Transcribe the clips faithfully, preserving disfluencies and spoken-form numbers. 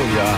Oh ja.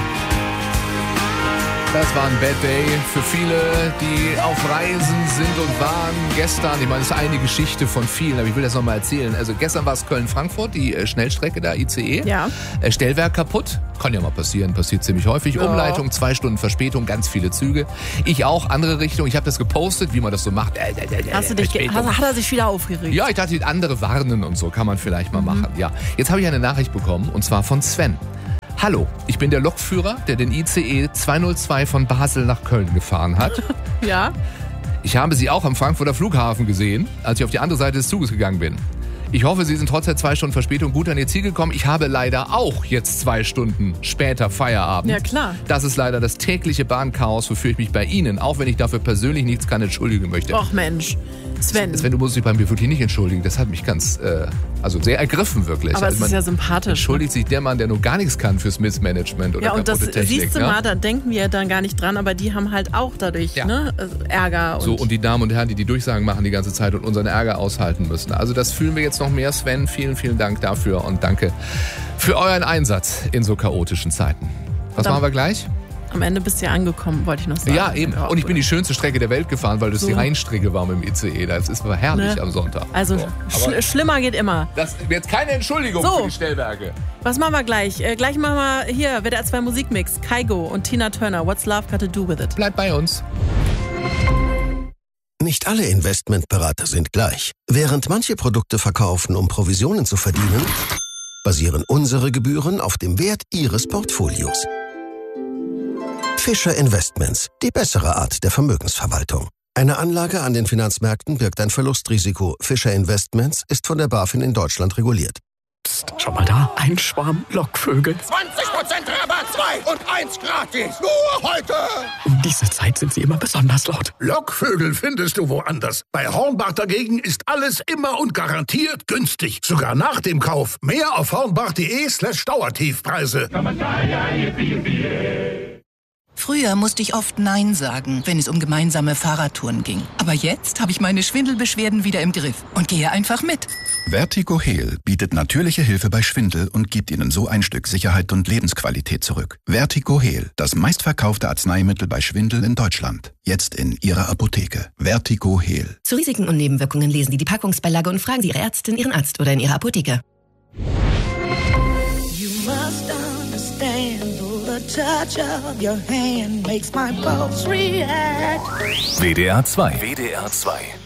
Das war ein Bad Day für viele, die auf Reisen sind und waren gestern. Ich meine, das ist eine Geschichte von vielen, aber ich will das nochmal erzählen. Also gestern war es Köln-Frankfurt, die äh, Schnellstrecke da, I C E. Ja. Äh, Stellwerk kaputt. Kann ja mal passieren, passiert ziemlich häufig. Ja. Umleitung, zwei Stunden Verspätung, ganz viele Züge. Ich auch, andere Richtung. Ich habe das gepostet, wie man das so macht. Äh, äh, äh, Hast du dich ge- hat, hat er sich wieder aufgeregt? Ja, ich dachte, andere warnen und so kann man vielleicht mal mhm. machen. Ja. Jetzt habe ich eine Nachricht bekommen und zwar von Sven. Hallo, ich bin der Lokführer, der den I C E zweihundertzwei von Basel nach Köln gefahren hat. Ja. Ich habe Sie auch am Frankfurter Flughafen gesehen, als ich auf die andere Seite des Zuges gegangen bin. Ich hoffe, Sie sind trotz der zwei Stunden Verspätung gut an Ihr Ziel gekommen. Ich habe leider auch jetzt zwei Stunden später Feierabend. Ja, klar. Das ist leider das tägliche Bahnchaos, wofür ich mich bei Ihnen, auch wenn ich dafür persönlich nichts kann, entschuldigen möchte. Och Mensch, Sven. Sven, du musst dich bei mir wirklich nicht entschuldigen. Das hat mich ganz, äh, also sehr ergriffen wirklich. Aber also es ist ja sympathisch. Entschuldigt sich der Mann, der nur gar nichts kann fürs Missmanagement oder ja, und kaputte das Technik. siehst du ne? mal, da denken wir dann gar nicht dran, aber die haben halt auch dadurch Ja. ne, Ärger. Und So, und die Damen und Herren, die die Durchsagen machen die ganze Zeit und unseren Ärger aushalten müssen. Also das fühlen wir jetzt noch mehr, Sven. Vielen, vielen Dank dafür und danke für euren Einsatz in so chaotischen Zeiten. Was Dann- machen wir gleich? am Ende bist du ja angekommen, wollte ich noch sagen. Ja, eben. Und ich bin die schönste Strecke der Welt gefahren, weil das So. die Rheinstrecke war mit dem I C E. Das ist herrlich Ne? am Sonntag. Also So. schl schlimmer geht immer. Das ist jetzt keine Entschuldigung So. für die Stellwerke. Was machen wir gleich? Äh, gleich machen wir hier W D R zwei Musikmix. Kaigo und Tina Turner. What's Love Got to Do With It? Bleibt bei uns. Nicht alle Investmentberater sind gleich. Während manche Produkte verkaufen, um Provisionen zu verdienen, basieren unsere Gebühren auf dem Wert Ihres Portfolios. Fischer Investments, die bessere Art der Vermögensverwaltung. Eine Anlage an den Finanzmärkten birgt ein Verlustrisiko. Fischer Investments ist von der BaFin in Deutschland reguliert. Psst, schau mal da, ein Schwarm Lockvögel. zwanzig Prozent Rabatt, zwei und eins gratis. Nur heute. Um diese Zeit sind sie immer besonders laut. Lockvögel findest du woanders. Bei Hornbach dagegen ist alles immer und garantiert günstig. Sogar nach dem Kauf. Mehr auf hornbach.de slash Dauertiefpreise. Früher musste ich oft Nein sagen, wenn es um gemeinsame Fahrradtouren ging. Aber jetzt habe ich meine Schwindelbeschwerden wieder im Griff und gehe einfach mit. Vertigo Heal bietet natürliche Hilfe bei Schwindel und gibt Ihnen so ein Stück Sicherheit und Lebensqualität zurück. Vertigo Heal, das meistverkaufte Arzneimittel bei Schwindel in Deutschland. Jetzt in Ihrer Apotheke. Vertigo Heal. Zu Risiken und Nebenwirkungen lesen Sie die Packungsbeilage und fragen Sie Ihre Ärztin, Ihren Arzt oder in Ihrer Apotheke. You must understand, the touch of your hand makes my pulse react. W D R zwei. W D R zwei.